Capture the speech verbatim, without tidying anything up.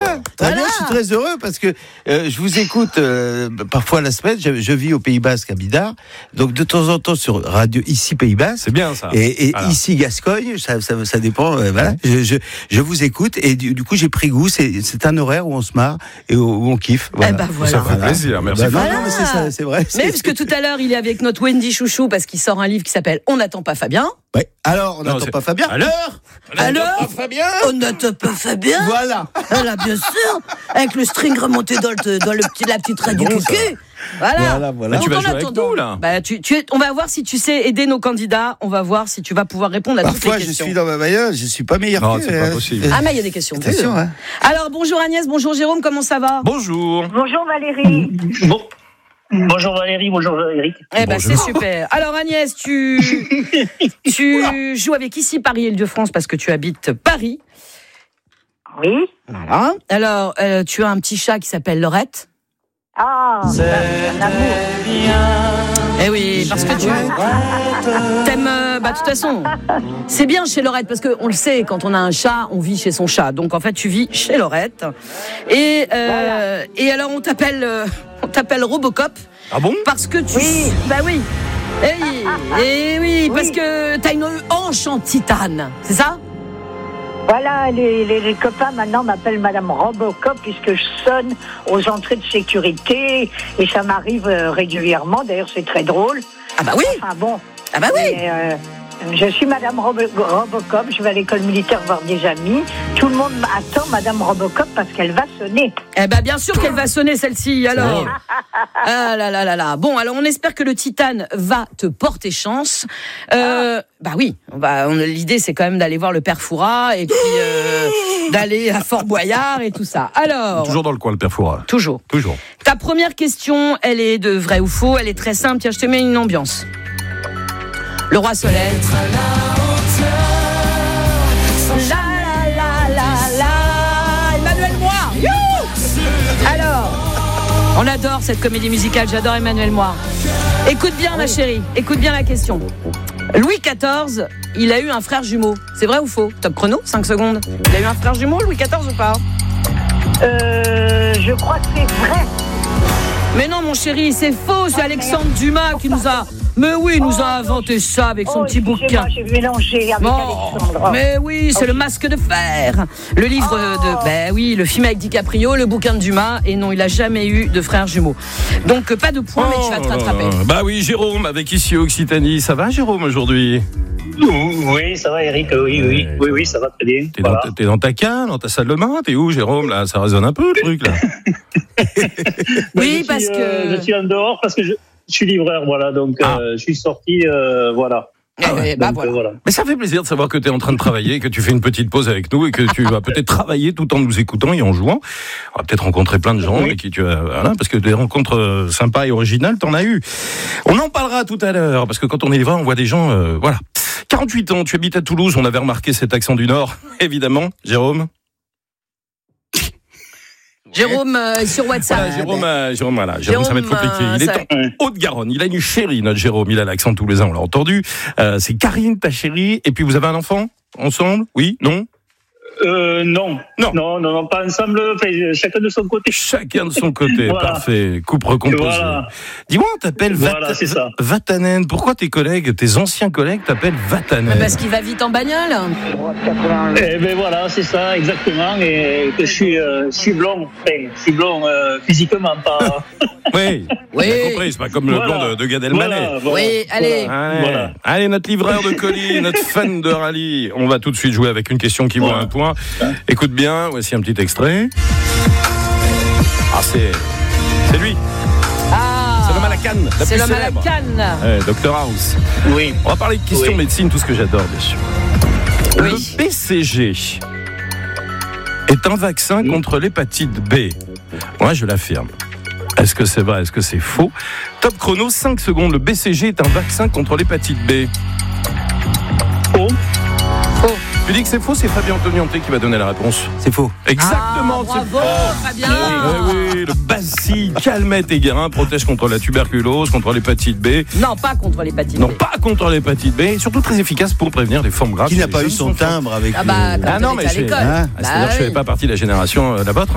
bien, très Voilà. bien, je suis très heureux parce que euh, je vous écoute euh, parfois la semaine. Je, je vis au Pays Basque à Bidart, donc de temps en temps sur radio ici Pays Basque. C'est bien ça. Et, et Voilà. ici Gascogne, ça, ça, ça dépend. Euh, voilà, je, je, je vous écoute et du, du coup j'ai pris goût. C'est, c'est un horaire où on se marre et où, où on kiffe. Voilà. Eh ben voilà. Ça fait plaisir, merci. Bah, non, Voilà. non, mais c'est ça, c'est vrai. Mais c'est, parce que tout à l'heure, il est avec notre Wendy Chouchou parce qu'il sort un livre qui s'appelle On n'attend pas Fabien. Ouais. Alors on Non, n'attend c'est- pas Fabien. Alors Alors Fabien. On n'attend pas Fabien. Voilà. Voilà, bien sûr. Avec le string remonté dans le, dans le petit, la petite radio bon, du cul. Voilà. Voilà, voilà. Donc, Tu vas en jouer avec attendant, nous, là. bah, tu, tu es, on va voir si tu sais aider nos candidats. On va voir si tu vas pouvoir répondre à toutes Parfois les je questions. suis dans ma bagnole, je suis pas meilleur. Non, que, c'est pas euh, possible. Ah, mais il y a des questions. Attention, hein. Alors, bonjour Agnès, bonjour Jérôme, comment ça va? Bonjour. Bonjour Valérie. Bon. Bonjour Valérie, bonjour Eric. Eh ben, Bonjour. c'est super. Alors Agnès, tu, tu joues avec ici Paris-Île-de-France parce que tu habites Paris. Oui. Voilà. Alors, euh, tu as un petit chat qui s'appelle Laurette. Ah, un amour. Eh oui, parce que tu t'aimes. euh, bah, de toute façon, c'est bien chez Laurette parce que on le sait, quand on a un chat, on vit chez son chat. Donc en fait, tu vis chez Laurette. Et euh, et alors on t'appelle, euh, on t'appelle Robocop Ah bon? parce que tu. Oui. Bah oui. Eh oui, eh oui, parce Oui. que t'as une hanche en titane, c'est ça? Voilà, les, les, les copains maintenant m'appellent Madame Robocop puisque je sonne aux entrées de sécurité et ça m'arrive euh, régulièrement. D'ailleurs, c'est très drôle. Ah bah oui. Enfin bon. Ah bah oui. Et, euh, je suis Madame Robo- Robocop, je vais à l'école militaire voir des amis. Tout le monde attend Madame Robocop parce qu'elle va sonner. Eh ben bien sûr qu'elle va sonner celle-ci. Alors, ah là là là là. Bon, alors on espère que le titane va te porter chance. Euh, bah oui, on va. On, l'idée c'est quand même d'aller voir le père Fouras et puis euh, d'aller à Fort Boyard et tout ça. Alors, Toujours dans le coin, le père Fouras. toujours. Toujours. Ta première question, elle est de vrai ou faux. Elle est très simple. Tiens, je te mets une ambiance. Le roi Soleil. La la la la la. Emmanuel Moir. Youhou. Alors, on adore cette comédie musicale. J'adore Emmanuel Moir. Écoute bien, ma chérie. Écoute bien la question. Louis quatorze, il a eu un frère jumeau. C'est vrai ou faux? Top chrono, cinq secondes. Il a eu un frère jumeau, Louis quatorze ou pas? Euh, je crois que c'est vrai. Mais non, mon chéri, c'est faux. C'est Alexandre Dumas qui nous a. Mais oui, il nous a inventé ça avec son Oh, petit excusez-moi, bouquin. j'ai mélangé avec Bon, Alexandre. mais oui, c'est le masque de fer. Le livre de. Ben oui, le film avec DiCaprio, le bouquin de Dumas. Et non, il a jamais eu de frère jumeau. Donc, pas de points, mais tu vas te rattraper. Oh, bah oui, Jérôme, avec ici Occitanie. Ça va, Jérôme, aujourd'hui? Oui, ça va Eric, oui, oui, oui, oui, ça va très bien. T'es, Voilà. dans, t'es dans ta cave, dans ta salle de bain? T'es où, Jérôme? Là, ça résonne un peu, le truc, là. Oui, je suis, parce que- euh, je suis en dehors parce que je, je suis livreur, voilà, donc Ah. euh, je suis sorti, euh, voilà. Eh, bah Donc, voilà. euh, voilà. Mais ça fait plaisir de savoir que tu es en train de travailler, que tu fais une petite pause avec nous et que tu vas peut-être travailler tout en nous écoutant et en jouant. On va peut-être rencontrer plein de gens Oui. et qui tu as, voilà, parce que des rencontres euh, sympas et originales, t'en as eu. On en parlera tout à l'heure parce que quand on est livreur, on voit des gens, euh, voilà. quarante-huit ans, tu habites à Toulouse, on avait remarqué cet accent du Nord, évidemment. Jérôme. Jérôme euh, sur WhatsApp. Voilà, Jérôme, euh, Jérôme, voilà, Jérôme, ça va être Jérôme, compliqué. euh, Il est ça- en Haute-Garonne. Il a une chérie, notre Jérôme. Il a l'accent toulousain, on l'a entendu. Euh, c'est Karine, ta chérie. Et puis vous avez un enfant ensemble? Oui? Non? Euh, non. Non. non, non, non, pas ensemble, enfin, chacun de son côté. Chacun de son côté. Voilà. Parfait. Coupe recomposée. Voilà. Dis-moi, on t'appelle Voilà, Vat- c'est ça. Vatanen. Pourquoi tes collègues, tes anciens collègues t'appellent Vatanen? Parce qu'il va vite en bagnole. Eh ben voilà, c'est ça, exactement, et que je suis, euh, je suis blond, enfin, je suis blond euh, physiquement, pas... Oui. Oui. J'ai compris, c'est pas comme le Voilà. blond de, de Gad Elmaleh. Voilà, voilà, Oui, allez. voilà. Allez. Voilà. Allez, notre livreur de colis, notre fan de rallye. On va tout de suite jouer avec une question qui vaut Voilà. un point. Écoute bien, voici un petit extrait. Ah, c'est. C'est lui. Ah, C'est l'homme à la canne. La c'est plus l'homme à la célèbre. canne. Ouais, docteur House. Oui. On va parler de questions Oui. médecine, tout ce que j'adore, bien sûr. Oui. Le B C G est un vaccin contre l'hépatite B. Moi, je l'affirme. Est-ce que c'est vrai? Est-ce que c'est faux? Top chrono, cinq secondes. Le B C G est un vaccin contre l'hépatite B. Faux. Faux. Tu dis que c'est faux, c'est Fabien Antoniante qui va donner la réponse. C'est faux. Exactement. Ah, c'est bravo, Fabien. Oui, oui, le bacille, calmette et guérin protège contre la tuberculose, contre l'hépatite B. Non, pas contre l'hépatite B. Non, pas contre l'hépatite B, et surtout très efficace pour prévenir les formes graves. Qui chez n'a les pas eu jeunes son enfants. timbre avec Ah bah, le- quand Ah non, on mais était à je- l'école. hein, Ah, c'est-à-dire que je ne Bah fais oui. pas partie de la génération euh, la vôtre.